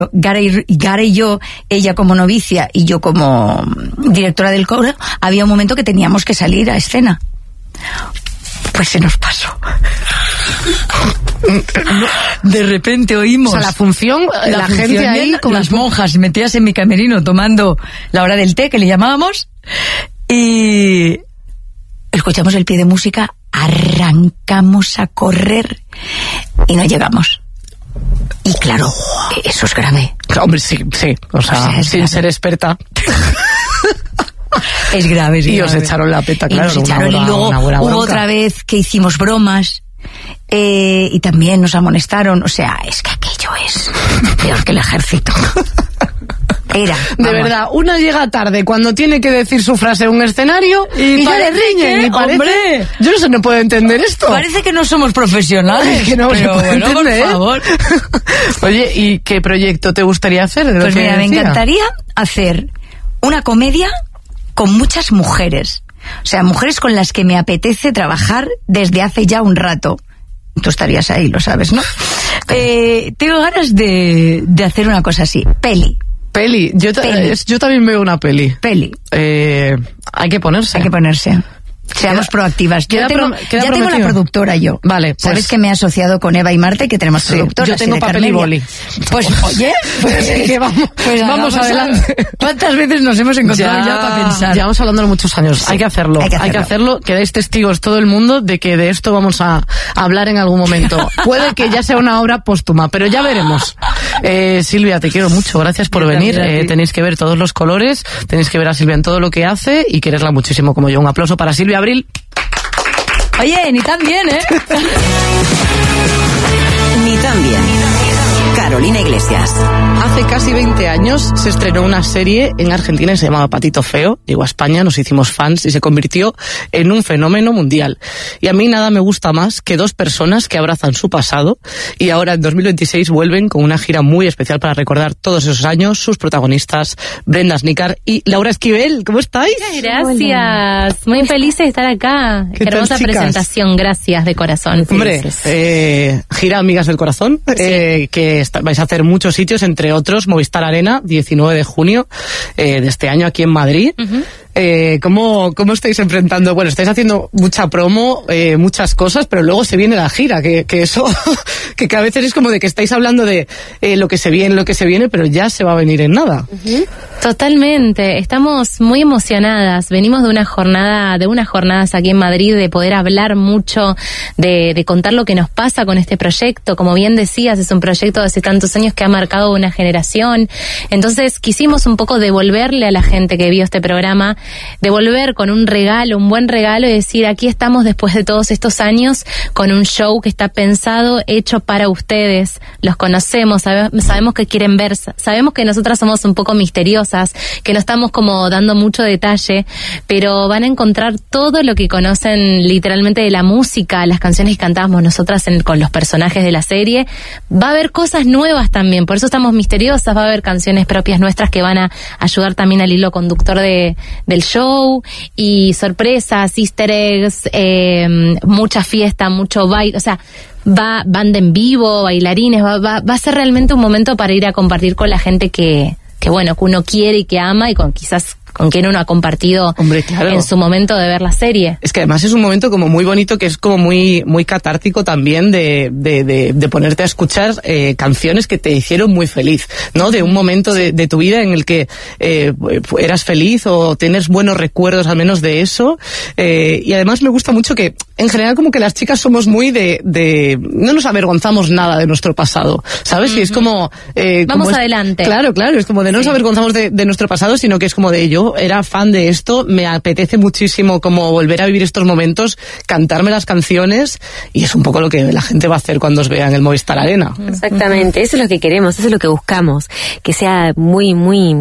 Gara y yo, ella como novicia y yo como directora del coro, había un momento que teníamos que salir a escena. Pues se nos pasó. De repente oímos... O sea, la función gente ahí... Con las monjas metidas en mi camerino tomando la hora del té, que le llamábamos, y escuchamos el pie de música, arrancamos a correr y no llegamos. Y claro, eso es grave. Hombre, sí. O sea sin ser experta... Es grave, es grave. Y os echaron la peta, claro. Y luego hubo otra vez que hicimos bromas y también nos amonestaron. O sea, es que aquello es peor que el ejército. Era. De verdad, una llega tarde cuando tiene que decir su frase en un escenario y ya le riñen. Y parece, ¡hombre! Yo no puedo entender esto. Parece que no somos profesionales. Que no pero bueno, entender. Por favor. Oye, ¿y qué proyecto te gustaría hacer? Pues mira, me encantaría hacer una comedia con muchas mujeres. O sea, mujeres con las que me apetece trabajar desde hace ya un rato. Tú estarías ahí, lo sabes, ¿no? Tengo ganas de hacer una cosa así. Peli. Yo también veo una peli. Hay que ponerse. Seamos proactivas. Ya tengo la productora yo. Vale, pues, sabes que me he asociado con Eva y Marte, que tenemos productoras. Yo tengo papel y boli. Pues oye, vamos adelante. ¿Cuántas veces nos hemos encontrado ya para pensar? Llevamos hablándolo muchos años. Sí, hay que hacerlo. Quedáis testigos todo el mundo de que de esto vamos a hablar en algún momento. Puede que ya sea una obra póstuma, pero ya veremos. Silvia, te quiero mucho. Gracias por venir. Tenéis que ver todos los colores. Tenéis que ver a Silvia en todo lo que hace y quererla muchísimo como yo. Un aplauso para Silvia Abril. Oye, ni tan bien, ¿eh? Ni tan bien. Carolina Iglesias. Hace casi 20 años se estrenó una serie en Argentina que se llamaba Patito Feo. Llegó a España, nos hicimos fans y se convirtió en un fenómeno mundial. Y a mí nada me gusta más que dos personas que abrazan su pasado y ahora en 2026 vuelven con una gira muy especial para recordar todos esos años. Sus protagonistas, Brenda Snicar y Laura Esquivel. ¿Cómo estáis? Gracias. Muy feliz de estar acá. ¿Qué hermosa tal, presentación. Gracias, de corazón. Hombre, gira Amigas del Corazón, que vais a hacer muchos sitios, entre otros Movistar Arena, 19 de junio de este año aquí en Madrid. Uh-huh. ¿Cómo estáis enfrentando? Bueno, estáis haciendo mucha promo, muchas cosas, pero luego se viene la gira, que eso, que a veces es como de que estáis hablando de lo que se viene, pero ya se va a venir en nada. Uh-huh. Totalmente, estamos muy emocionadas. Venimos de unas jornadas aquí en Madrid, de poder hablar mucho, de contar lo que nos pasa con este proyecto. Como bien decías, es un proyecto de hace tantos años que ha marcado una generación. Entonces quisimos un poco devolverle a la gente que vio este programa, devolver con un buen regalo y decir, aquí estamos después de todos estos años con un show que está pensado, hecho para ustedes. Los conocemos, sabemos que quieren ver, sabemos que nosotras somos un poco misteriosas, que no estamos como dando mucho detalle, pero van a encontrar todo lo que conocen literalmente de la música, las canciones que cantábamos nosotras con los personajes de la serie. Va a haber cosas nuevas también, por eso estamos misteriosas. Va a haber canciones propias nuestras que van a ayudar también al hilo conductor del show, y sorpresas, easter eggs, mucha fiesta, mucho baile, o sea, banda en vivo, bailarines, va a ser realmente un momento para ir a compartir con la gente que uno quiere y que ama, y con quien uno ha compartido. Hombre, claro, en su momento de ver la serie. Es que además es un momento como muy bonito, que es como muy muy catártico también de ponerte a escuchar canciones que te hicieron muy feliz, ¿no? De un momento de tu vida en el que eras feliz o tienes buenos recuerdos al menos de eso, y además me gusta mucho que en general como que las chicas somos muy no nos avergonzamos nada de nuestro pasado, ¿sabes? Uh-huh. Y es como vamos adelante. Claro, es como de no nos avergonzamos de nuestro pasado, sino que es como de yo era fan de esto, me apetece muchísimo como volver a vivir estos momentos, cantarme las canciones, y es un poco lo que la gente va a hacer cuando os vea en el Movistar Arena. Exactamente, eso es lo que queremos, eso es lo que buscamos, que sea muy, muy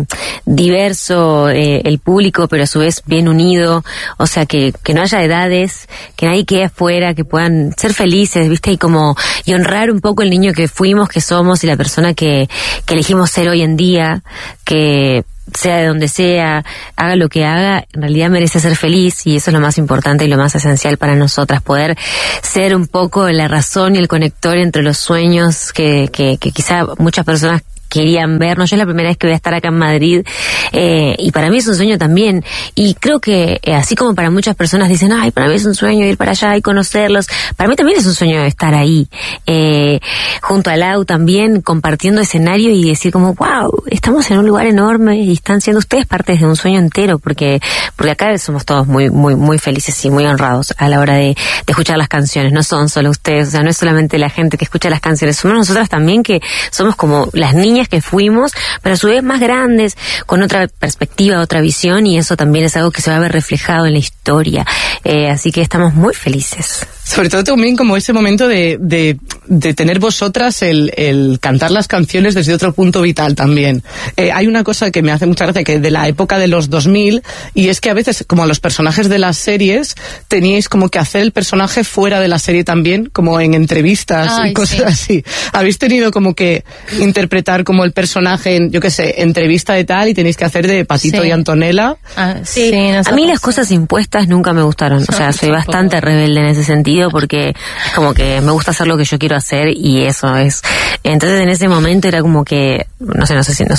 diverso el público, pero a su vez bien unido, o sea, que no haya edades, que nadie quede afuera, que puedan ser felices, ¿viste? Y honrar un poco el niño que fuimos, que somos, y la persona que elegimos ser hoy en día, que sea de donde sea, haga lo que haga, en realidad merece ser feliz, y eso es lo más importante y lo más esencial para nosotras, poder ser un poco la razón y el conector entre los sueños que quizá muchas personas querían vernos. Yo es la primera vez que voy a estar acá en Madrid, y para mí es un sueño también. Y creo que así como para muchas personas dicen, ay, para mí es un sueño ir para allá y conocerlos, para mí también es un sueño estar ahí, junto a Lau también, compartiendo escenario y decir como, wow, estamos en un lugar enorme y están siendo ustedes parte de un sueño entero, porque acá somos todos muy, muy, muy felices y muy honrados a la hora de escuchar las canciones. No son solo ustedes, o sea, no es solamente la gente que escucha las canciones, somos nosotras también, que somos como las niñas que fuimos, pero a su vez más grandes, con otra perspectiva, otra visión, y eso también es algo que se va a ver reflejado en la historia. Así que estamos muy felices. Sobre todo también como ese momento de tener vosotras el cantar las canciones desde otro punto vital también. Hay una cosa que me hace mucha gracia, que de la época de los 2000, y es que a veces, como a los personajes de las series, teníais como que hacer el personaje fuera de la serie también, como en entrevistas y cosas así. ¿Habéis tenido como que interpretar como el personaje en, yo qué sé, entrevista de tal, y tenéis que hacer de Patito y Antonella? Sí. A mí las cosas impuestas nunca me gustaron. O sea, soy bastante rebelde en ese sentido, porque es como que me gusta hacer lo que yo quiero hacer, y eso es. Entonces en ese momento era como que, no sé si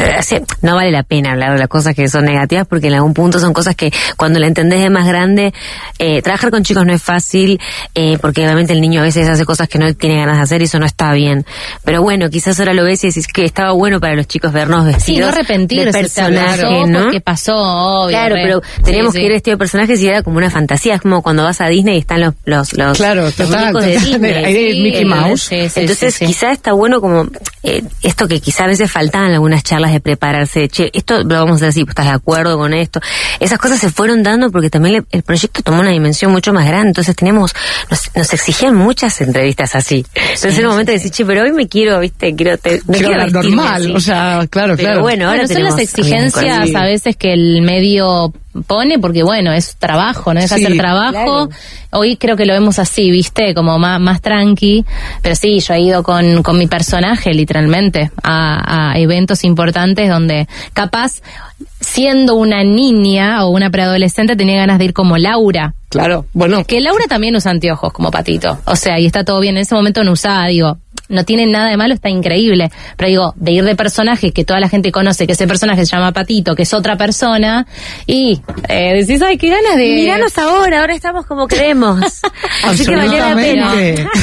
no vale la pena hablar de las cosas que son negativas, porque en algún punto son cosas que cuando la entendés de más grande, trabajar con chicos no es fácil, porque obviamente el niño a veces hace cosas que no tiene ganas de hacer y eso no está bien. Pero bueno, quizás ahora lo ves y decís que estaba bueno para los chicos vernos vestidos. Sí, no arrepentirse de personaje, ¿no? Porque pasó, obvio. Claro, pero teníamos que ir vestido de personajes y era como una fantasía. Es como cuando vas a Disney y están los claro, total, de Disney. Ahí de Mickey Mouse. Entonces quizás está bueno como esto que quizás a veces faltaban en algunas charlas de prepararse. Che, esto lo vamos a hacer así, ¿estás de acuerdo con esto? Esas cosas se fueron dando porque también el proyecto tomó una dimensión mucho más grande. Entonces nos exigían muchas entrevistas así. Entonces en un momento de decir, che, pero hoy me quiero, quiero hablar normal, así. O sea, claro. Bueno, ahora son las exigencias a veces que el medio pone, porque bueno, es trabajo, no deja de ser trabajo. Claro. Hoy creo que lo vemos así, ¿viste? Como más tranqui, pero sí, yo he ido con mi personaje literalmente a eventos importantes donde capaz siendo una niña o una preadolescente tenía ganas de ir como Laura. Claro, bueno. Que Laura también usa anteojos como Patito, o sea, y está todo bien. En ese momento no usaba, digo, no tiene nada de malo, está increíble, pero digo, de ir de personaje que toda la gente conoce, que ese personaje se llama Patito, que es otra persona, y decís, ay, qué ganas de... Míranos ahora estamos como creemos. Así que valió la pena.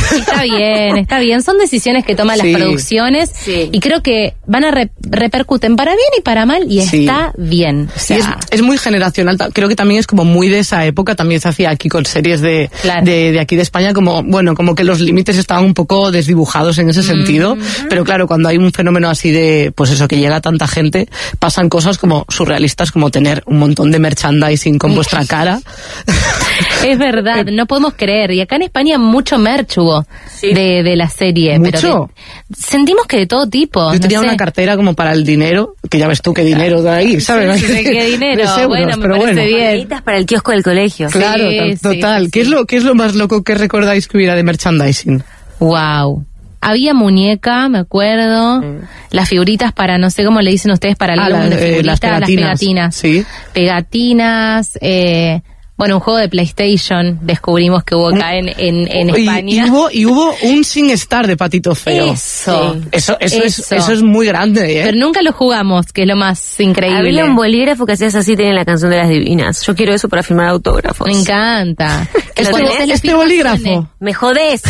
Está bien, son decisiones que toman las producciones, y creo que van a repercuten para bien y para mal, y está bien. O sea, y es muy generacional, creo que también es como muy de esa época, también se hacía aquí con series de aquí de España, como, bueno, como que los límites estaban un poco desdibujados en ese sentido, pero claro, cuando hay un fenómeno así de, pues eso, que llega a tanta gente, pasan cosas como surrealistas, como tener un montón de merchandising con vuestra cara. Es verdad, no podemos creer, y acá en España mucho merch hubo de la serie. ¿Mucho? Pero sentimos que de todo tipo. Yo tenía una cartera como para el dinero, que ya ves tú qué dinero de ahí, ¿sabes? ¿Qué dinero? Euros, bueno, me parece bien. Para el kiosco del colegio. Claro, total. ¿Qué es lo más loco que recordáis que hubiera de merchandising? Wow. Había muñeca, me acuerdo, las figuritas para, no sé cómo le dicen ustedes, para el álbum de figuritas, las pegatinas. Sí. Pegatinas, bueno, un juego de PlayStation descubrimos que hubo acá en España. Y hubo un SingStar de Patito Feo. Eso es muy grande, ¿eh? Pero nunca lo jugamos, que es lo más increíble. Había un bolígrafo que hacías así, tiene la canción de las divinas. Yo quiero eso para firmar autógrafos. Me encanta. Este bolígrafo. Me jodés.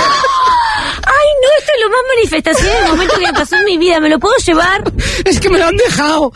Ay, no, esto es lo más manifestación del momento que me pasó en mi vida. ¿Me lo puedo llevar? Es que me lo han dejado.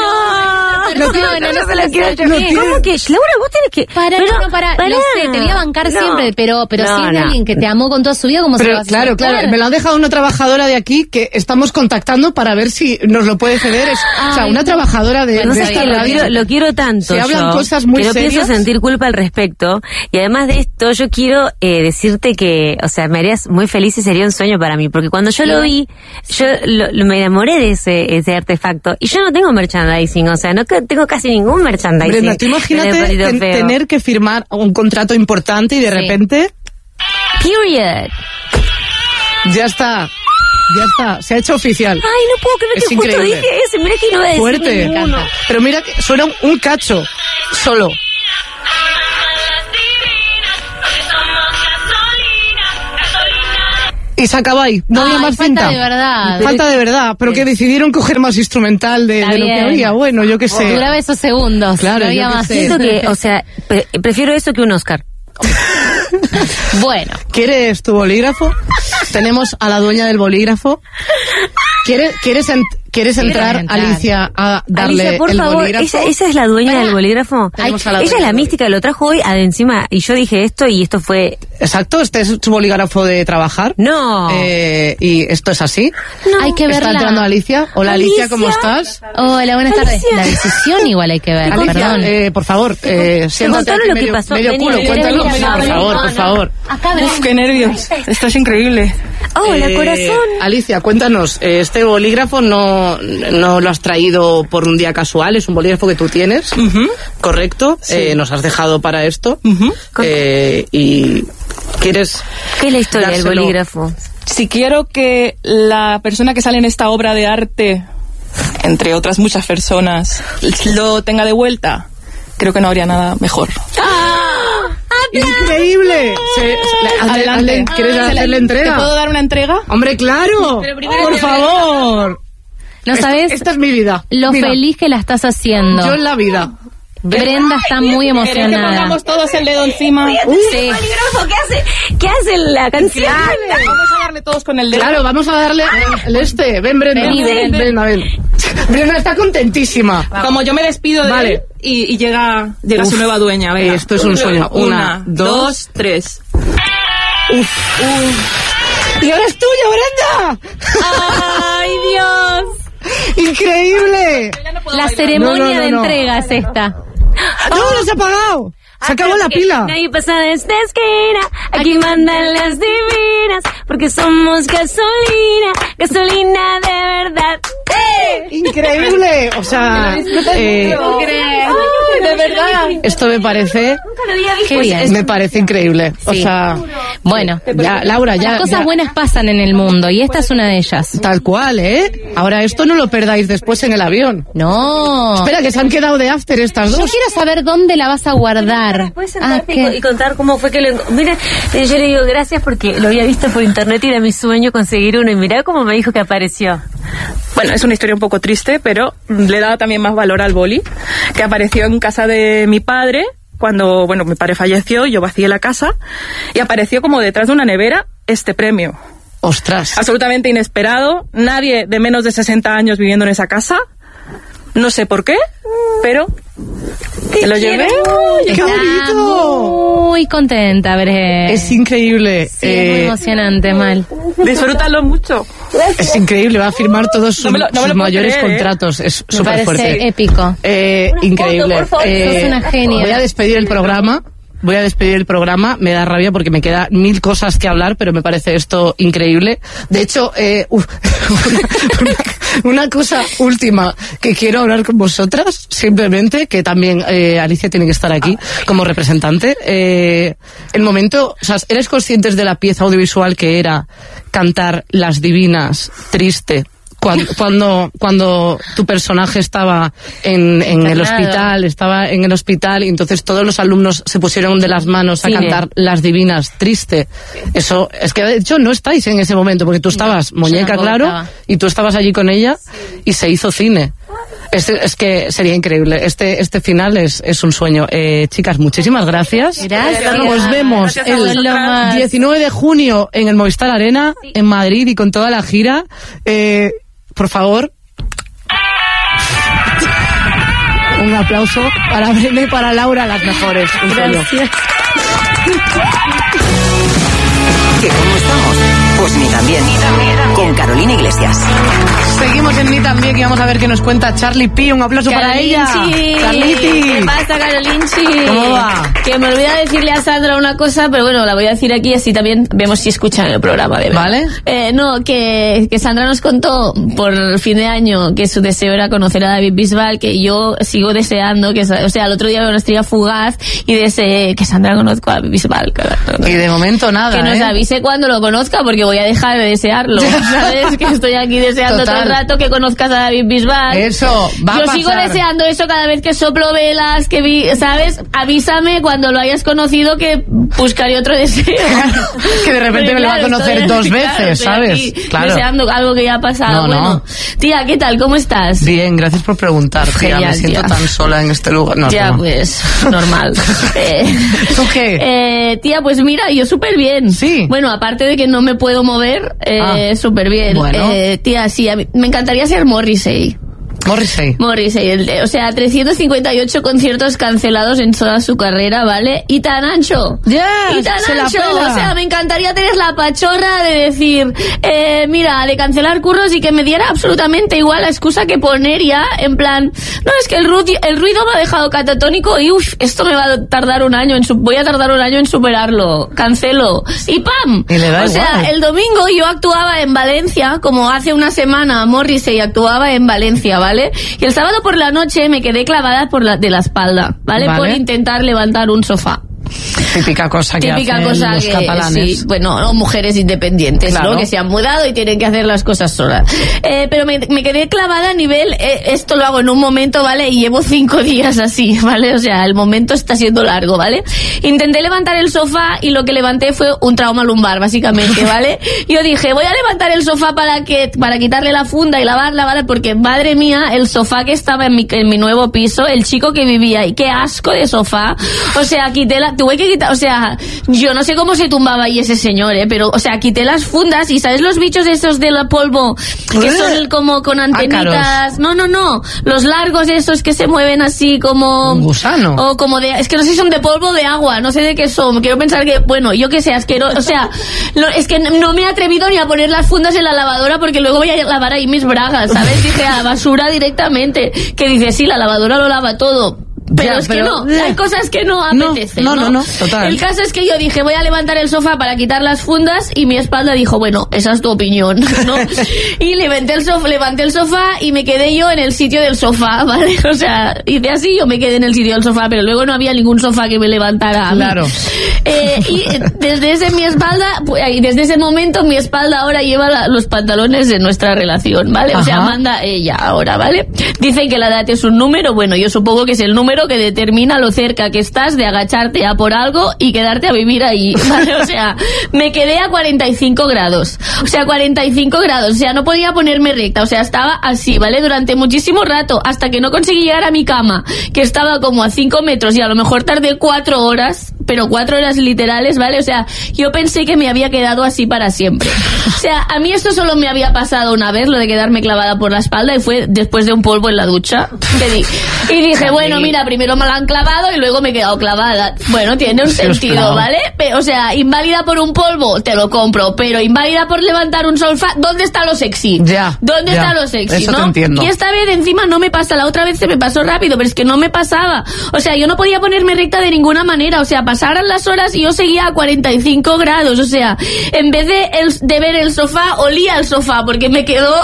No se lo quiero llevar. ¿Cómo que? Laura, vos tenés que... No sé, te voy a bancar siempre, pero si es alguien que te amó con toda su vida, ¿cómo se lo vas a hacer? Claro, me lo han dejado una trabajadora de aquí que estamos contactando para ver si nos lo puede ceder. O sea, una trabajadora de esta radio. Lo quiero tanto. Se hablan cosas muy serias. Que no pienso sentir culpa al respecto. Y además de esto, yo quiero decirte que, o sea, me harías muy feliz y sería un sueño para mí, porque cuando yo lo vi, yo me enamoré de ese artefacto, y yo no tengo merchandising, o sea, no tengo casi ningún merchandising. Brenda, tú imagínate tener que firmar un contrato importante y de repente... Period. Ya está, se ha hecho oficial. Ay, no puedo creer que justo dije ese, mira que no voy a decir fuerte. Ninguno. Pero mira que suena un cacho, solo. Y se acaba ahí. No había más cinta. Falta de verdad. Falta de verdad. Pero que decidieron coger más instrumental de lo que había. Bueno, yo qué sé. Duraba esos segundos. Claro, no había yo más. qué sé. Siento que, o sea, prefiero eso que un Oscar. Bueno. ¿Quieres tu bolígrafo? Tenemos a la dueña del bolígrafo. ¿Quieres entrar, Alicia, a darle Alicia, por el favor, bolígrafo? ¿ella es la dueña del bolígrafo? Tenemos a la Ella dueña es la del mística, lo trajo hoy encima, y yo dije esto, y esto fue... Exacto, este es su bolígrafo de trabajar. No. Y esto es así. Hay que verla. Está entrando Alicia. Hola, Alicia, ¿cómo estás? Hola, buenas tardes. Alicia. La decisión igual hay que ver, Alicia, perdón. por favor, siéntate contanos aquí lo que pasó. medio Vení, culo, vení, cuéntalo. vení, Por favor. Uf, qué nervios. Esto es increíble. Hola, corazón. Alicia, cuéntanos, este bolígrafo no lo has traído por un día casual, es un bolígrafo que tú tienes, ¿correcto? Sí. Nos has dejado para esto. Y ¿quieres ¿Qué es la historia del dárselo? bolígrafo? Si quiero que la persona que sale en esta obra de arte, entre otras muchas personas, lo tenga de vuelta, creo que no habría nada mejor. ¡Increíble! Adelante. ¿Quieres hacer la entrega? ¿Te puedo dar una entrega? ¡Hombre, claro! ¡Por favor! No sabes Esta es mi vida. lo Mira, feliz que la estás haciendo. yo en la vida. Brenda está muy ¿Querés que emocionada. pongamos todos el dedo encima? Sí. ¿Qué hace la canción? Vamos a darle todos con el dedo. Claro, vamos a darle Ven, Brenda. Ven. Ven. Brenda está contentísima. Como yo me despido de Vale. él y llega su nueva dueña. Venga. Esto es un sueño. Una, dos, 3. ¡Y ahora es tuyo, Brenda! ¡Ay, Dios! ¡Increíble! La ceremonia No. de entrega es esta. ¡No, no se ha apagado! Se acabó la pila. Nadie pasa de esta esquina, aquí mandan las divinas, porque somos gasolina, gasolina de verdad. ¡Increíble! O sea, de verdad. esto me parece... Qué bien. Me parece increíble. O Sí. sea, Bueno, ya, Laura, ya... las cosas ya- buenas pasan en el mundo y esta es una de ellas. Tal cual, ¿eh? Ahora esto no lo perdáis después en el avión. No. Espera, que se han quedado de after estas Yo dos. quiero saber dónde la vas a guardar. ¿Puedes sentarte ¿qué? y contar cómo fue que lo Mira, yo le digo gracias porque lo había visto por internet y era mi sueño conseguir uno, y mirá cómo me dijo que apareció. Bueno, es una historia un poco triste, pero le daba también más valor al boli, que apareció en casa de mi padre cuando, bueno, mi padre falleció, yo vacié la casa, y apareció como detrás de una nevera este premio. Ostras. Absolutamente inesperado, nadie de menos de 60 años viviendo en esa casa, no sé por qué, pero me lo llevé. ¡Qué Está bonito! muy contenta, Bre. Es increíble. Sí, es muy emocionante, Mal. Disfrútalo mucho. Es increíble, va a firmar todos sus, No me lo sus puedo mayores creer, ¿eh? contratos. Es Me súper parece fuerte. épico. Increíble. foto, por favor. Sos una genia. Voy a despedir el programa. Me da rabia porque me queda 1000 cosas que hablar, pero me parece esto increíble. De hecho, una cosa última que quiero hablar con vosotras, simplemente, que también Alicia tiene que estar aquí como representante. El momento, o sea, ¿eres conscientes de la pieza audiovisual que era cantar Las Divinas, triste? Cuando tu personaje estaba en el hospital, y entonces todos los alumnos se pusieron de las manos a Cine. cantar Las Divinas, triste. Eso, es que de hecho no estáis en ese momento, porque tú estabas muñeca, tampoco claro, estaba. y tú estabas allí con ella, y se hizo cine. Es que sería increíble. Este final es un sueño. Chicas, muchísimas gracias. Gracias. Nos vemos Gracias a el vosotras. 19 de junio en el Movistar Arena, en Madrid, y con toda la gira. Por favor, un aplauso para Brenda y para Laura, las mejores. Un sueño. ¿Que cómo estamos? Pues ni también. Con Carolina Iglesias. Seguimos en Ni También y vamos a ver qué nos cuenta Charlie P. Un aplauso para ella. Carliti. ¿Qué pasa, Carolinchi? ¿Cómo va? Que me olvidé decirle a Sandra una cosa, pero bueno, la voy a decir aquí, así también vemos si escuchan el programa, de verdad. ¿Vale? No, que Sandra nos contó por fin de año que su deseo era conocer a David Bisbal, que yo sigo deseando, o sea, el otro día veo una estrella fugaz y deseé que Sandra conozca a David Bisbal. Y de momento nada, Que nos avise cuando lo conozca, porque voy a dejar de desearlo, ¿sabes? Que estoy aquí deseando todo el rato que conozcas a David Bisbal. Eso, va a pasar. Yo sigo deseando eso cada vez que soplo velas, ¿sabes? Avísame cuando lo hayas conocido que buscaré otro deseo. Que de repente me lo va a conocer dos veces, ¿sabes? Claro. Deseando algo que ya ha pasado. Bueno, tía, ¿qué tal? ¿Cómo estás? Bien, gracias por preguntar. Genial, tía, me siento tan sola en este lugar. No, ya, pues, normal. ¿Tú qué? Tía, pues mira, yo súper bien. Sí. Bueno, aparte de que no me puedo mover, súper bien. Bueno. Tía, sí, me encantaría ser Morrissey. Morrissey, o sea, 358 conciertos cancelados en toda su carrera, ¿vale? Y tan ancho. Y tan ancho. O sea, me encantaría tener la pachorra de decir, mira, de cancelar curros y que me diera absolutamente igual la excusa que poner ya, en plan, no, es que el ruido me ha dejado catatónico y esto me va a tardar un año voy a tardar un año en superarlo. Cancelo. Y ¡pam! Y le da igual. Sea, el domingo yo actuaba en Valencia, como hace una semana Morrissey actuaba en Valencia, ¿vale? Y el sábado por la noche me quedé clavada de la espalda, ¿vale? Por intentar levantar un sofá. Típica cosa que hacen los catalanes. Sí, bueno, o mujeres independientes, claro, ¿no? Que se han mudado y tienen que hacer las cosas solas. Pero me quedé clavada a nivel, esto lo hago en un momento, ¿vale? Y llevo 5 días así, ¿vale? O sea, el momento está siendo largo, ¿vale? Intenté levantar el sofá y lo que levanté fue un trauma lumbar, básicamente, ¿vale? Yo dije, voy a levantar el sofá para quitarle la funda y lavarla, ¿vale? Porque, madre mía, el sofá que estaba en mi nuevo piso, el chico que vivía ahí, qué asco de sofá. O sea, tuve que quitar, o sea, yo no sé cómo se tumbaba ahí ese señor, pero, o sea, quité las fundas y ¿sabes los bichos esos de la polvo? Que son como con antenitas. No, los largos esos que se mueven así como... Un gusano. O como es que no sé si son de polvo o de agua, no sé de qué son. Quiero pensar que, bueno, yo que sé, asqueroso. O sea, es que no me he atrevido ni a poner las fundas en la lavadora porque luego voy a lavar ahí mis bragas, ¿sabes? Dije, a basura directamente. Que dice, sí, la lavadora lo lava todo. Pero que no, hay cosas que no apetecen, no, total. El caso es que yo dije, voy a levantar el sofá para quitar las fundas y mi espalda dijo, bueno, esa es tu opinión, ¿no? Y levanté el sofá y me quedé yo en el sitio del sofá, ¿vale? O sea, hice así, yo me quedé en el sitio del sofá, pero luego no había ningún sofá que me levantara a mí. Claro. Y desde ese momento mi espalda ahora lleva los pantalones de nuestra relación, ¿vale? Ajá. O sea, manda ella ahora, ¿vale? Dicen que la edad es un número, bueno, yo supongo que es el número que determina lo cerca que estás de agacharte a por algo y quedarte a vivir ahí, ¿vale? O sea, me quedé a 45 grados. O sea, 45 grados. O sea, no podía ponerme recta. O sea, estaba así, ¿vale? Durante muchísimo rato, hasta que no conseguí llegar a mi cama, que estaba como a 5 metros y a lo mejor tardé 4 horas, pero 4 horas literales, ¿vale? O sea, yo pensé que me había quedado así para siempre. O sea, a mí esto solo me había pasado una vez, lo de quedarme clavada por la espalda, y fue después de un polvo en la ducha. Y dije, bueno, mira, primero me la han clavado y luego me he quedado clavada. Bueno, tiene un sentido, ¿vale? O sea, inválida por un polvo, te lo compro, pero inválida por levantar un sofá, ¿dónde está lo sexy? ¿Dónde está lo sexy? Eso ¿no? te entiendo. Y esta vez encima no me pasa, la otra vez se me pasó rápido, pero es que no me pasaba. O sea, yo no podía ponerme recta de ninguna manera. O sea, pasaran las horas y yo seguía a 45 grados. O sea, en vez de ver el sofá, olía el sofá, porque me quedó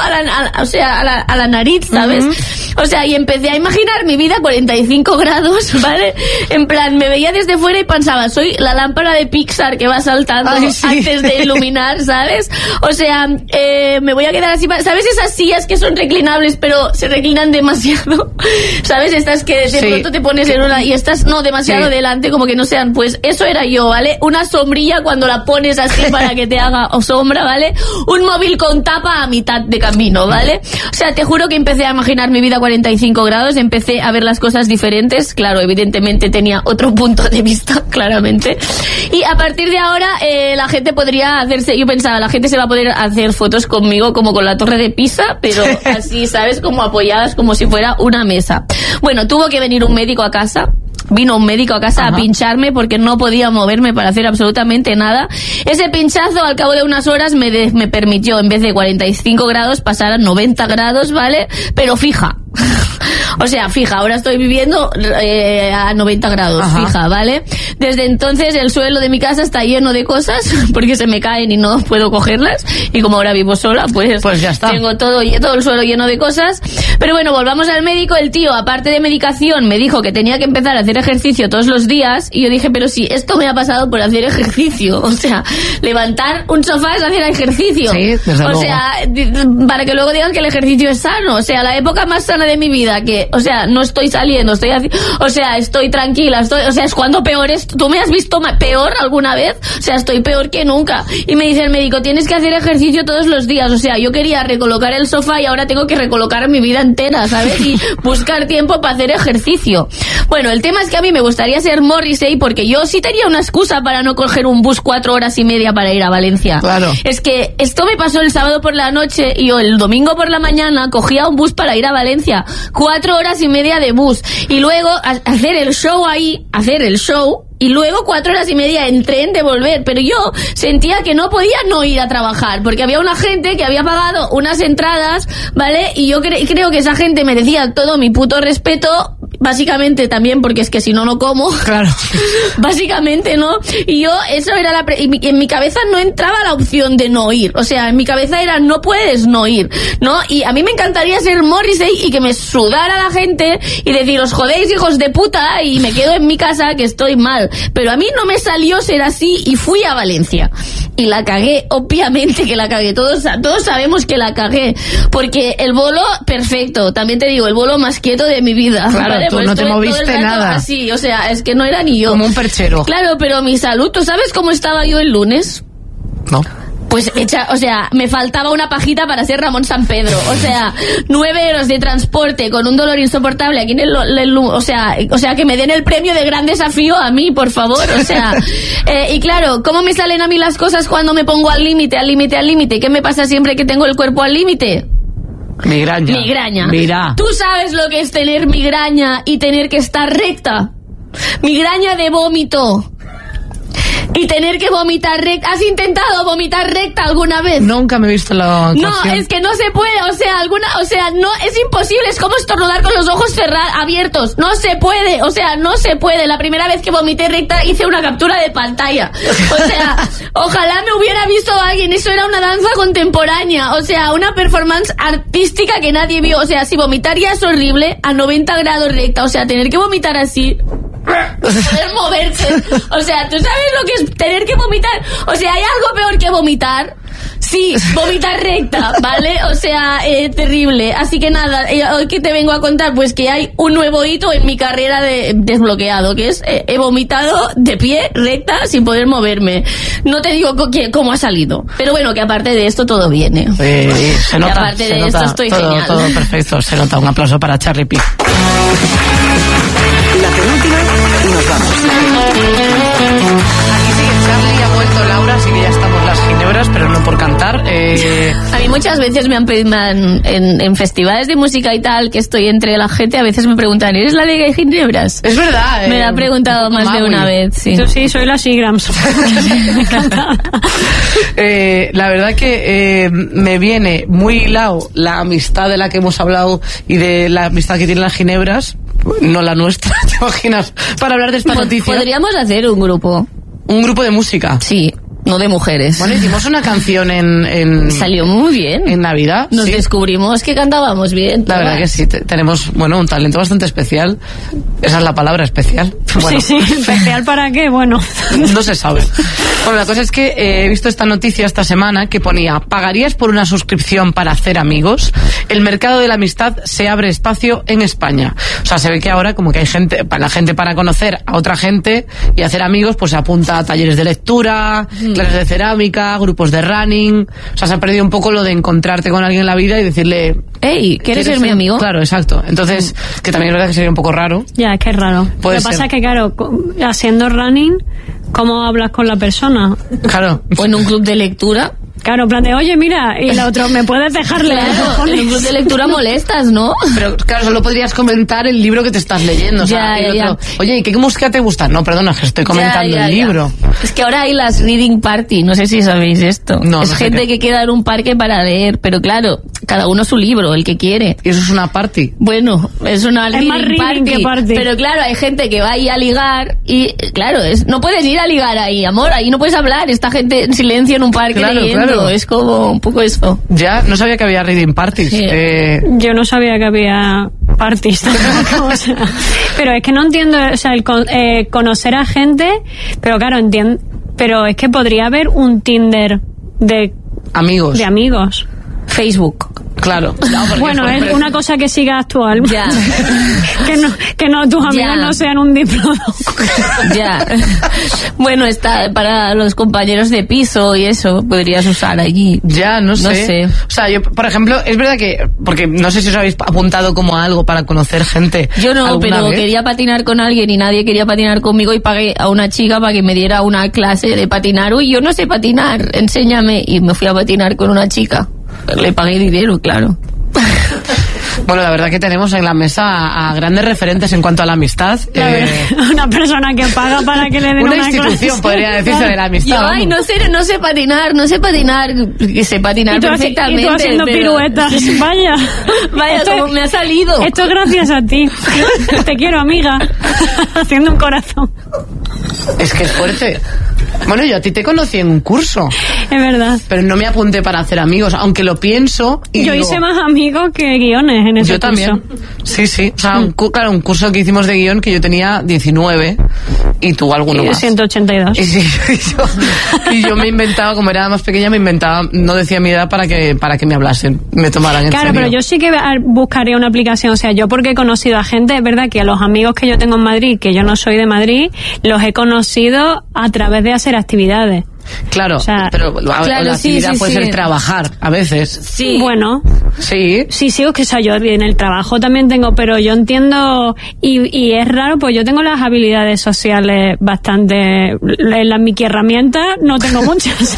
a la nariz, ¿sabes? O sea, y empecé a imaginar mi vida a 45 grados, ¿vale? En plan, me veía desde fuera y pensaba, soy la lámpara de Pixar que va saltando antes de iluminar, ¿sabes? O sea, me voy a quedar así, ¿sabes? Esas sillas que son reclinables pero se reclinan demasiado, ¿sabes? Estas que de pronto te pones en una y estás demasiado delante, como que no sean, pues eso era yo, ¿vale? Una sombrilla cuando la pones así para que te haga sombra, ¿vale? Un móvil con tapa a mitad de camino, ¿vale? O sea, te juro que empecé a imaginar mi vida a 45 grados, empecé a ver las cosas diferentes, claro, evidentemente tenía otro punto de vista, claramente, y a partir de ahora la gente podría hacerse, yo pensaba, la gente se va a poder hacer fotos conmigo como con la Torre de Pisa, pero así, ¿sabes? Como apoyadas, como si fuera una mesa. Bueno, tuvo que venir un médico a casa. Vino un médico a casa a pincharme porque no podía moverme para hacer absolutamente nada. Ese pinchazo al cabo de unas horas me permitió, en vez de 45 grados, pasar a 90 grados, ¿vale? Pero fija. O sea, fija, ahora estoy viviendo a 90 grados, fija, ¿vale? Desde entonces el suelo de mi casa está lleno de cosas porque se me caen y no puedo cogerlas. Y como ahora vivo sola, pues ya está. Tengo todo el suelo lleno de cosas. Pero bueno, volvamos al médico. El tío, aparte de medicación, me dijo que tenía que empezar a hacer ejercicio todos los días. Y yo dije, pero si esto me ha pasado por hacer ejercicio. O sea, levantar un sofá es hacer ejercicio. Sí, desde luego. O sea, para que luego digan que el ejercicio es sano. O sea, la época más sana de mi vida, que, o sea, no estoy saliendo, estoy tranquila, o sea, es cuando peor es. ¿Tú me has visto peor alguna vez? O sea, estoy peor que nunca. Y me dice el médico, tienes que hacer ejercicio todos los días. O sea, yo quería recolocar el sofá y ahora tengo que recolocar mi vida entera, ¿sabes? Y buscar tiempo para hacer ejercicio. Bueno, el tema es que a mí me gustaría ser Morrissey porque yo sí tenía una excusa para no coger un bus 4 horas y media para ir a Valencia. Claro. Es que esto me pasó el sábado por la noche y yo el domingo por la mañana cogía un bus para ir a Valencia. 4 horas y media de bus. Y luego hacer el show y luego 4 horas y media en tren de volver, pero yo sentía que no podía no ir a trabajar, porque había una gente que había pagado unas entradas, ¿vale? Y yo creo que esa gente merecía todo mi puto respeto, básicamente también porque es que si no, no como. Claro. Básicamente, ¿no? Y yo, eso era y en mi cabeza no entraba la opción de no ir, o sea, en mi cabeza era no puedes no ir, ¿no? Y a mí me encantaría ser Morrissey y que me sudara la gente y decir, os jodéis, hijos de puta, y me quedo en mi casa que estoy mal. Pero a mí no me salió ser así y fui a Valencia. Y la cagué, obviamente que la cagué. Todos sabemos que la cagué. Porque el bolo, perfecto. También te digo, el bolo más quieto de mi vida. Claro, ¿vale? Tú pues no te moviste nada. Así, o sea, es que no era ni yo. Como un perchero. Claro, pero mi salud, ¿tú sabes cómo estaba yo el lunes? No. Pues o sea, me faltaba una pajita para ser Ramón San Pedro. O sea, 9 euros de transporte con un dolor insoportable aquí en o sea, que me den el premio de gran desafío a mí, por favor. O sea, y claro, ¿cómo me salen a mí las cosas cuando me pongo al límite? ¿Qué me pasa siempre que tengo el cuerpo al límite? Migraña. Mira. ¿Tú sabes lo que es tener migraña y tener que estar recta? Migraña de vómito. Y tener que vomitar recta. ¿Has intentado vomitar recta alguna vez? Nunca me he visto la ocasión. No, es que no se puede, no, es imposible, es como estornudar con los ojos abiertos. No se puede. La primera vez que vomité recta hice una captura de pantalla. O sea, ojalá me hubiera visto alguien, eso era una danza contemporánea, o sea, una performance artística que nadie vio. O sea, si vomitar ya es horrible, a 90 grados recta, o sea, tener que vomitar así, poder moverse, o sea, ¿tú sabes lo que es tener que vomitar? O sea, ¿hay algo peor que vomitar? Sí, vomitar recta, ¿vale? O sea, terrible. Así que nada, hoy que te vengo a contar, pues que hay un nuevo hito en mi carrera de desbloqueado, que es he vomitado de pie, recta, sin poder moverme. No te digo cómo ha salido, pero bueno, que aparte de esto todo viene. Se nota, que aparte de esto estoy todo, genial. Todo perfecto, se nota. Un aplauso para Charlie P. La penúltima y nos vamos. Aquí sigue Charlie, ha vuelto Laura, así que ya estamos las ginebras, pero no por cantar. A mí muchas veces me han pedido en festivales de música y tal, que estoy entre la gente, a veces me preguntan, ¿eres la de ginebras? Es verdad. Me la ha preguntado más de una vez, sí. Yo sí, soy la Seagrams. La verdad que me viene muy hilado la amistad de la que hemos hablado y de la amistad que tienen las ginebras, no la nuestra, ¿te imaginas? Para hablar de esta noticia. Podríamos hacer un grupo. Un grupo de música. Sí, no de mujeres. Bueno, hicimos una canción en salió muy bien. En Navidad. Nos sí. Descubrimos que cantábamos bien. La verdad que sí, tenemos, bueno, un talento bastante especial. Esa es la palabra, especial. Bueno. Sí, ¿especial para qué? Bueno. No se sabe. Bueno, la cosa es que he visto esta noticia esta semana que ponía: ¿pagarías por una suscripción para hacer amigos? El mercado de la amistad se abre espacio en España. O sea, se ve que ahora como que hay gente, la gente para conocer a otra gente y hacer amigos, pues se apunta a talleres de lectura, clases de cerámica, grupos de running. O sea, se ha perdido un poco lo de encontrarte con alguien en la vida y decirle, hey, ¿quieres ser mi amigo? Claro, exacto. Entonces, que también es verdad que sería un poco raro. Ya, es que es raro. Lo que pasa es que, claro, haciendo running, ¿cómo hablas con la persona? Claro. O en un club de lectura. Claro, en plan de, oye, mira, y la otra, ¿me puedes dejar leer? Claro, en el club de lectura molestas, ¿no? Pero claro, solo podrías comentar el libro que te estás leyendo. O sea, Ya. Oye, ¿y qué música te gusta? No, perdona, que estoy comentando el libro. Es que ahora hay las reading party, no sé si sabéis esto. No, es no sé gente qué. que queda en un parque para leer, pero claro, cada uno su libro, el que quiere. ¿Y eso es una party? Bueno, es una Es más reading que party. Pero claro, hay gente que va ahí a ligar y claro, no puedes ir a ligar ahí, amor, ahí no puedes hablar, esta gente en silencio en un parque Claro, leyendo, claro. es como un poco eso. Ya, no sabía que había reading parties. Sí. Yo no sabía que había parties tampoco, o sea, pero es que no entiendo, o sea, conocer a gente, pero claro, entiendo, pero es que podría haber un Tinder de Amigos. amigos. Facebook. Claro. No, porque Bueno, por es ejemplo, una cosa que siga actual. Ya. que no tus amigos Ya. no sean un diploma. Ya. Bueno, está para los compañeros de piso y eso, podrías usar allí. Ya, no sé. No sé. O sea, yo, por ejemplo, es verdad que, porque no sé si os habéis apuntado como a algo para conocer gente. Yo no, alguna pero vez. quería patinar con alguien y nadie quería patinar conmigo y pagué a una chica para que me diera una clase de patinar. Uy, yo no sé patinar, enséñame. Y me fui a patinar con una chica. Le pagué dinero, claro. Bueno, la verdad que tenemos en la mesa a grandes referentes en cuanto a la amistad. Una persona que paga para que le den Una una institución, clase. podría decirse, de la amistad. Yo, ay, vamos. no sé patinar, que sé patinar Y tú perfectamente. haciendo pero- piruetas. Vaya. Vaya, Esto como es- me ha salido. Esto es gracias a ti. Te quiero, amiga. Haciendo un corazón. Es que es fuerte. Bueno, yo a ti te conocí en un curso, Es verdad. pero no me apunté para hacer amigos, aunque lo pienso y Yo digo, hice más amigos que guiones en ese yo también. curso. Sí, sí. O sea, claro, un curso que hicimos de guión que yo tenía 19 y tú alguno Y más. 182. Y, sí, y yo me inventaba, como era más pequeña, me inventaba, no decía mi edad para que me hablasen, me tomaran en Claro, serio. pero yo sí que buscaría una aplicación. O sea, yo porque he conocido a gente, es verdad que a los amigos que yo tengo en Madrid, que yo no soy de Madrid, los he conocido a través de hacer actividades. Claro, o sea, pero la claro, actividad sí, puede sí. ser trabajar, a veces. Sí. Bueno, Sí. sí, es que o sea, yo en el trabajo también tengo, pero yo entiendo, y es raro, pues yo tengo las habilidades sociales bastante, mi herramienta no tengo muchas,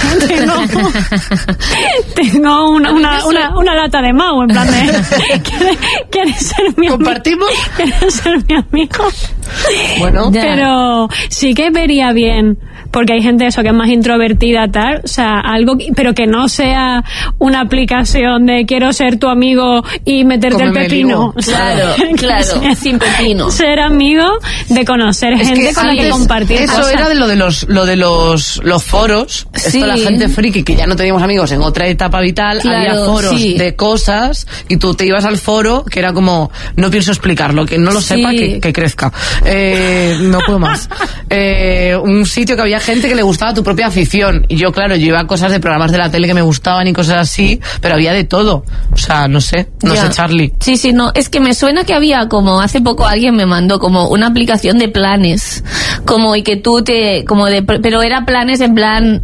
tengo una lata de Mau, en plan de, ¿quieres ser mi amigo? ¿Compartimos? ¿Quieres ser mi amigo? Bueno, Ya. Pero sí que vería bien, porque hay gente eso que es más introvertida, tal, o sea, algo, pero que no sea una aplicación de quiero ser tu amigo y meterte Cómeme el el pepino. higo. O sea, Claro, que claro, sea- sin pepino. Ser amigo, de conocer es gente que con la que antes compartir eso cosas. era de lo de los foros. Sí. Esto la gente friki, que ya no teníamos amigos en otra etapa vital, Claro, había foros sí. de cosas y tú te ibas al foro que era como, no pienso explicarlo, que no lo Sí. sepa, que crezca. No puedo más. Un sitio que había gente que le gustaba tu propia afición. Y yo, claro, yo iba a cosas de programas de la tele que me gustaban y cosas así, pero había de todo. O sea, no sé, Ya. Charlie. Sí, no, es que me suena que había como, hace poco alguien me mandó como una aplicación de planes, como y que tú pero era planes en plan,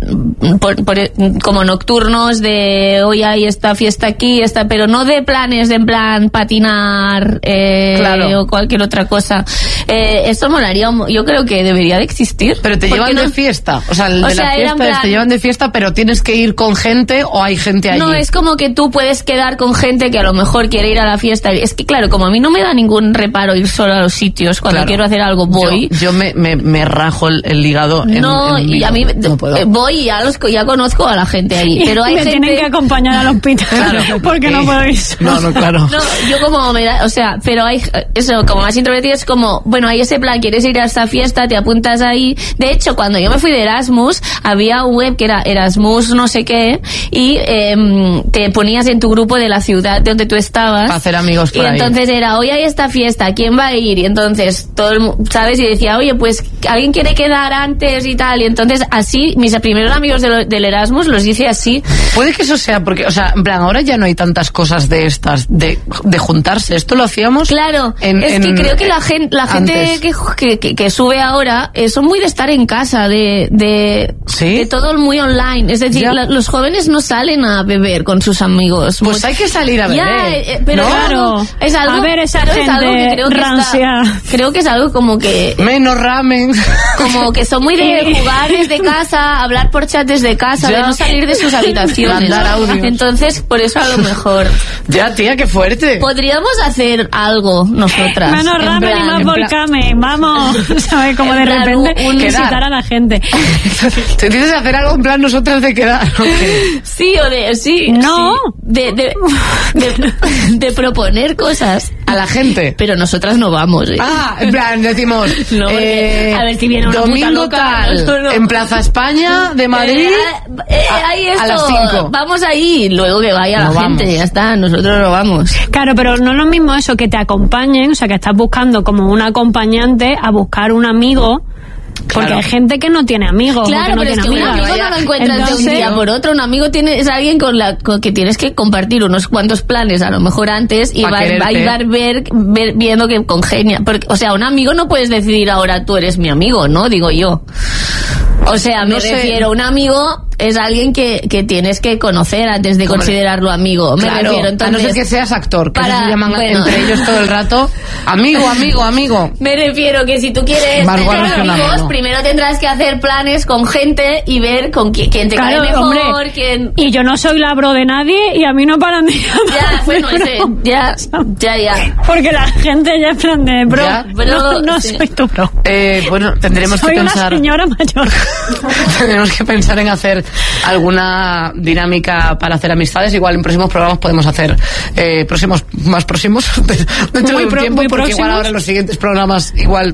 como nocturnos de hoy hay esta fiesta aquí, pero no de planes de en plan patinar, Claro. o cualquier otra cosa. Esto molaría, yo creo que debería de existir. Pero te ¿Por llevan qué de no? fiesta. O sea, el O de sea, la era en fiesta es plan- te llevan de fiesta, pero tienes que ir con gente o hay gente allí. No, es como que tú puedes quedar con gente que a lo mejor quiere ir a la fiesta. Es que claro, como a mí no me da ningún reparo ir solo a los sitios, cuando Claro. quiero hacer algo voy. Yo me rajo el hígado. No, en y a mí no puedo. voy y ya conozco a la gente ahí. Pero hay me gente... tienen que acompañar al hospital Claro, porque no puedo ir sola. No, claro. No, yo como o sea, pero hay eso, como más introvertido es como, bueno, hay ese plan, quieres ir a esta fiesta, te apuntas ahí. De hecho, cuando yo me fui de Erasmus, había un web que era Erasmus no sé qué, y te ponías en tu grupo de la ciudad donde tú estabas. Para hacer amigos por Y ahí. entonces era, hoy hay esta fiesta, ¿quién va a ir? Y entonces todo el ¿sabes? Y decía, oye, pues alguien quiere quedar antes y tal. Y entonces así, mis primeros amigos del Erasmus los hice así. Puede que eso sea porque, o sea, en plan, ahora ya no hay tantas cosas de estas, de juntarse. Esto lo hacíamos. Claro, es que creo que la gente que sube ahora son muy de estar en casa, de todo muy online. Es decir, los jóvenes no salen a beber con sus amigos. Pues hay que salir a beber. Pero ¿no? claro, es algo, a ver esa gente rancia. Creo que es algo como que... Menos ramen. Como que son muy de jugar desde casa, hablar por chat desde casa, de no salir de sus habitaciones. Mandar audios. Entonces, por eso a lo mejor... Ya, tía, qué fuerte. Podríamos hacer algo nosotras. Menos ramen y más volcamen, vamos. ¿Sabes? Como de repente visitar a la gente. ¿Te tienes que hacer algo en plan nosotras de quedar? Okay. Sí, No. De proponer cosas a la gente. Pero nosotras no vamos. En plan, decimos no, a ver si viene una domingo puta loca, tal, no. en Plaza España de Madrid ahí a las 5. Vamos ahí, luego que vaya no la gente, vamos. Ya está, nosotros no vamos. Claro, pero no es lo mismo eso que te acompañen, o sea, que estás buscando como un acompañante a buscar un amigo. Porque Claro. hay gente que no tiene amigos. Claro, o que no pero tiene es que un amigas. amigo no lo encuentras de un día por otro. Un amigo es alguien con que tienes que compartir unos cuantos planes, a lo mejor antes, y va a ayudar viendo que congenia. Porque, o sea, un amigo no puedes decidir ahora tú eres mi amigo, ¿no? Digo yo. O sea, me refiero, un amigo es alguien que tienes que conocer antes de considerarlo amigo. Me refiero, entonces, a no ser que seas actor, que eso se llaman entre ellos todo el rato. Amigo. Me refiero que si tú quieres tener amigos, primero tendrás que hacer planes con gente y ver con quién te cae mejor. Hombre, quién... Y yo no soy la bro de nadie y a mí no paran de Ya, bueno, ya. Porque la gente ya es plan de bro. No soy tu bro. Bueno, tendremos que pensar. Soy una señora mayor. Tenemos que pensar en hacer alguna dinámica para hacer amistades.Igual en próximos programas podemos hacer más próximos dentro de un tiempo, porque próximos. Igual ahora en los siguientes programas igual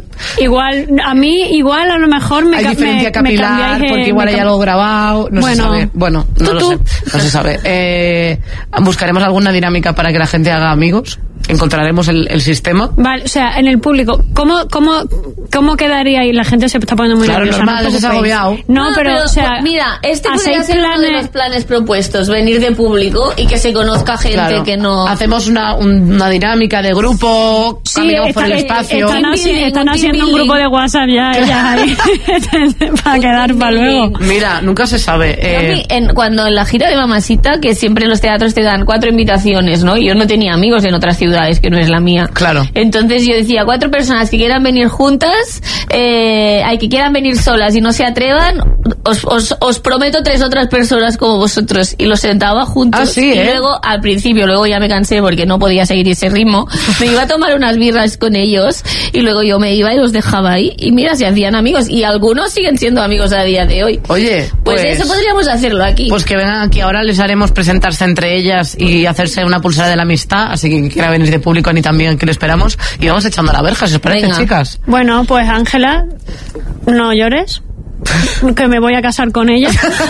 a lo mejor hay diferencia capilar, porque igual hay algo grabado, no se sabe. Bueno, no se sabe. Buscaremos alguna dinámica para que la gente haga amigos. Encontraremos el sistema. Vale, o sea, en el público, ¿cómo quedaría ahí? La gente se está poniendo muy nerviosa. Normal, no se ha agobiado. No, pero o sea, mira, podría ser uno de los planes propuestos, venir de público y que se conozca gente que no... Hacemos una dinámica de grupo, caminamos por el espacio. Están haciendo un grupo de WhatsApp ya ahí, para quedar para luego. Mira, nunca se sabe. Cuando en la gira de Mamacita, que siempre los teatros te dan 4 invitaciones, ¿no? Yo no tenía amigos en otras ciudades que no es la mía. Claro. Entonces yo decía, 4 personas que quieran venir juntas, que quieran venir solas y no se atrevan, os prometo 3 otras personas como vosotros. Y los sentaba juntos. Ah, sí, y luego, al principio, luego ya me cansé porque no podía seguir ese ritmo. Me iba a tomar unas birras con ellos y luego yo me iba y los dejaba ahí. Y mira, se hacían amigos. Y algunos siguen siendo amigos a día de hoy. Oye, pues eso podríamos hacerlo aquí. Pues que vengan aquí ahora, les haremos presentarse entre ellas y hacerse una pulsera de la amistad. Así que quiera venir de público ni también que le esperamos. Y vamos echando la verja, ¿os parece, chicas? Bueno, pues Ángela, no llores, que me voy a casar con ella.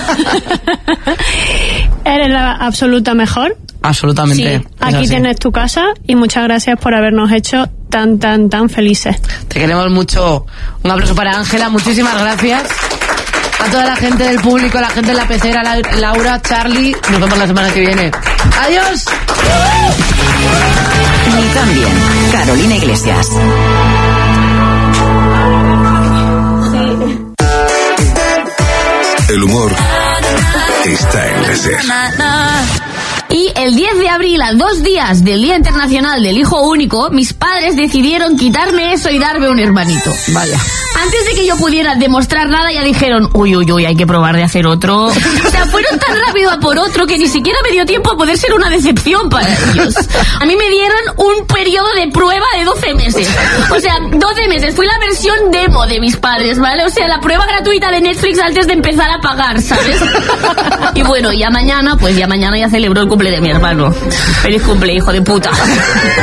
Eres la absoluta mejor. Absolutamente. Sí. Aquí tienes tu casa y muchas gracias por habernos hecho tan felices. Te queremos mucho. Un aplauso para Ángela, muchísimas gracias. A toda la gente del público, la gente de la pecera, Laura, Charlie. Nos vemos la semana que viene. ¡Adiós! Y también Carolina Iglesias. El humor está en la SER. Y el 10 de abril, a 2 días del Día Internacional del Hijo Único, mis padres decidieron quitarme eso y darme un hermanito. Vaya. Antes de que yo pudiera demostrar nada, ya dijeron, uy, hay que probar de hacer otro. O sea, fueron tan rápido a por otro que ni siquiera me dio tiempo a poder ser una decepción para ellos. A mí me dieron un periodo de prueba de 12 meses. O sea, 12 meses. Fui la versión demo de mis padres, ¿vale? O sea, la prueba gratuita de Netflix antes de empezar a pagar, ¿sabes? Y bueno, ya mañana celebro el cumple de mi hermano. Feliz cumple, hijo de puta.